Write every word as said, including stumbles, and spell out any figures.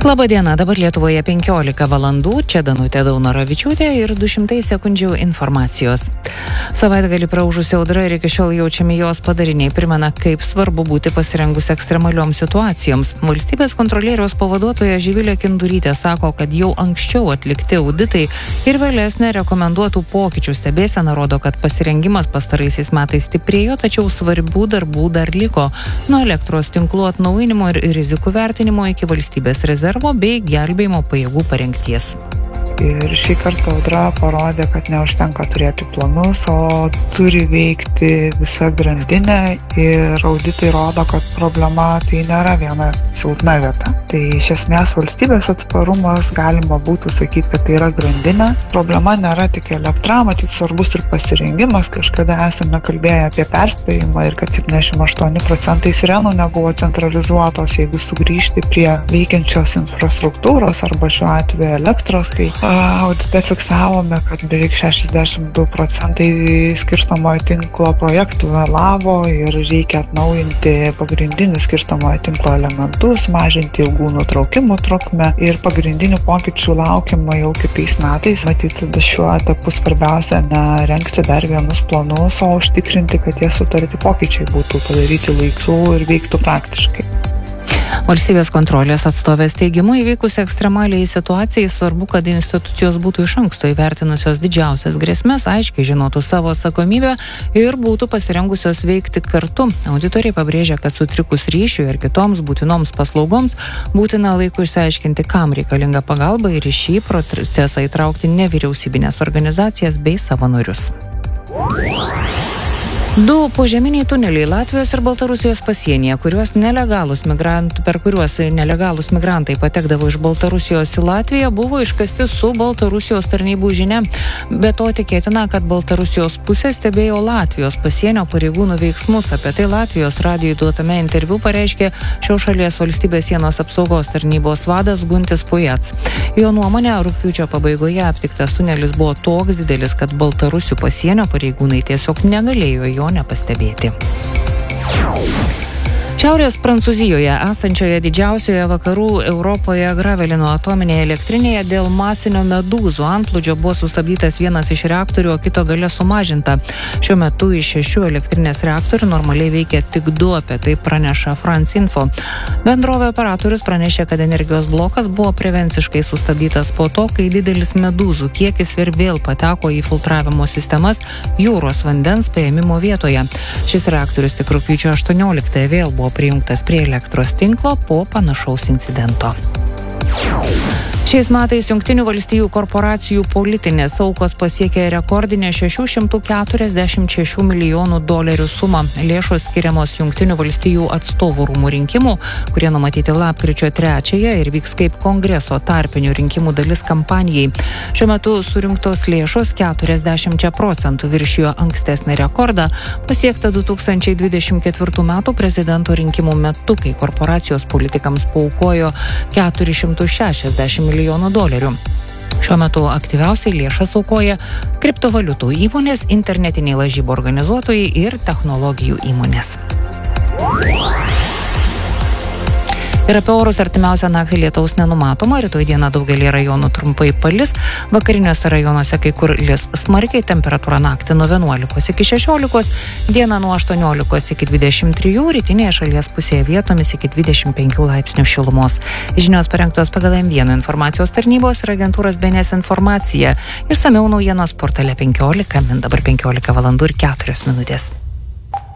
Labą dieną, dabar Lietuvoje penkiolika valandų, čia Danutė Daunoravičiūtė ir du šimtai sekundžių informacijos. Savaitgalį praūžusi audra ir iki šiol jaučiami jos padariniai primena, kaip svarbu būti pasirengus ekstremalioms situacijoms. Valstybės kontrolieriaus pavaduotoja Živilė Kindurytė sako, kad jau anksčiau atlikti auditai ir vėlesnė rekomenduotų pokyčių stebėsena rodo, kad pasirengimas pastaraisiais metais stiprėjo, tačiau svarbių darbų dar liko. Nuo elektros tinklų atnaujinimo ir rizikų vertinimo iki valstybės rezervų bei gelbėjimo pajėgų parengties. Ir šį kartą audra parodė, kad neužtenka turėti planus, o turi veikti visa grandinė ir auditai rodo, kad problema tai nėra viena silpna vieta. Tai iš esmės valstybės atsparumas galima būtų sakyti, kad tai yra grandinė. Problema nėra tik elektra, matyt svarbus ir pasirengimas. Kažkada esame kalbėję apie perspėjimą ir kad septyniasdešimt aštuoni procentai sirenų nebuvo centralizuotos. Jeigu sugrįžti prie veikiančios infrastruktūros arba šiuo atveju elektros, tai audite fiksavome, kad beveik šešiasdešimt du procentai skirstomojo tinklo projektų vėlavo ir reikia atnaujinti pagrindinius skirstomojo tinklo elementus, mažinti ilgų nutraukimų trukmę ir pagrindinių pokyčių laukiama jau kitais metais. Matyti, šiuo etapu svarbiausia ne rengti dar vienus planus, o užtikrinti, kad tie sutarti pokyčiai būtų padaryti laiku ir veiktų praktiškai. Valstybės kontrolės atstovės teigimu įvykus ekstremaliai situacijai svarbu, kad institucijos būtų iš anksto įvertinusios didžiausias grėsmes, aiškiai žinotų savo atsakomybę ir būtų pasirengusios veikti kartu. Auditoriai pabrėžia, kad sutrikus ryšiui ir kitoms būtinoms paslaugoms būtina laiku išsiaiškinti, kam reikalinga pagalba ir į šį procesą įtraukti nevyriausybinės organizacijas bei savanorius. Du požeminiai tuneliai Latvijos ir Baltarusijos pasienyje, kuriuos nelegalūs migrantai, per kuriuos nelegalūs migrantai patekdavo iš Baltarusijos į Latviją, buvo iškasti su Baltarusijos tarnybų žinia. Be to tikėtina, kad Baltarusijos pusė stebėjo Latvijos pasienio pareigūnų veiksmus. Apie tai Latvijos radijui duotame interviu pareiškė šios šalies valstybės sienos apsaugos tarnybos vadas Guntis Pujats. Jo nuomonė, rugpjūčio pabaigoje aptiktas tunelis buvo toks didelis, kad Baltarusių pasienio pareigūnai tiesiog negalėjo jo nepastebėti. Šiaurės Prancūzijoje esančioje didžiausioje vakarų Europoje Gravelino atominėje elektrinėje dėl masinio medūzų antplūdžio buvo sustabdytas vienas iš reaktorių, o kito galia sumažinta. Šiuo metu iš šešių elektrinės reaktorių normaliai veikia tik du, apie tai praneša France Info. Bendrovė operatorius pranešė, kad energijos blokas buvo prevenciškai sustabdytas po to, kai didelis medūzų kiekis ir vėl pateko į filtravimo sistemas jūros vandens paėmimo vietoje. Šis reaktorius tik rugpjūčio aštuonioliktąją vėl buvo prijungtas prie elektros tinklo po panašaus incidento. Šiais metais Jungtinių valstijų korporacijų politinės aukos pasiekė rekordinę šešių šimtų keturiasdešimt šešių milijonų dolerių sumą. Lėšos skiriamos Jungtinių valstijų atstovų rūmų rinkimų, kurie numatyti lapkričio trečiąją ir vyks kaip kongreso tarpinių rinkimų dalis kampanijai. Šiuo metu surinktos lėšos keturiasdešimt procentų viršijo ankstesnį rekordą, pasiektą du tūkstančiai dvidešimt ketvirtų metų prezidento rinkimų metu, kai korporacijos politikams paaukojo keturis šimtus šešiasdešimt milijonų dolerių. Šiuo metu aktyviausiai lėšas aukoja kriptovaliutų įmonės, internetiniai lažybų organizuotojai ir technologijų įmonės. Ir apie orus artimiausią naktį lietaus nenumatoma, rytoj dieną daugelį rajonų trumpai palis, vakariniuose rajonuose kai kur lis smarkiai, temperatūra naktį nuo vienuolikos iki šešiolikos, dieną nuo aštuoniolikos iki dvidešimt trijų, rytinėje šalies pusėje vietomis iki dvidešimt penkių laipsnių šilumos. Žinios parengtos pagal M vienas informacijos tarnybos ir agentūros B N S informacija. Išsamiau naujienos portale penkiolika, min dabar penkiolika valandų ir keturios minutės.